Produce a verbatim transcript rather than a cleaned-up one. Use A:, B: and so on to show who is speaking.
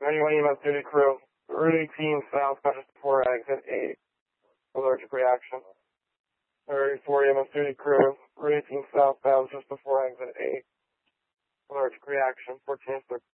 A: ninety-one E M S duty crew, Route eighteen southbound just before exit eight. Allergic reaction. thirty-four E M S duty crew, Route eighteen southbound just before exit eight. Allergic reaction, fourteen